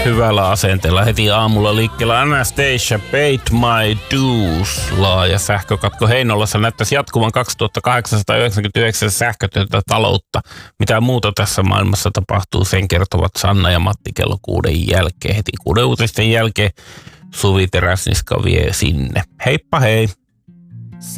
hyvällä asenteella heti aamulla liikkeellä. Anastasia, Paid My Dues. Laaja sähkökatko Heinolassa näyttäisi jatkuvan 2899 sähkötöntä taloutta. Mitä muuta tässä maailmassa tapahtuu, sen kertovat Sanna ja Matti kello 6 jälkeen. Heti 6 uutisten jälkeen Suvi Teräsniska vie sinne. Heippa hei!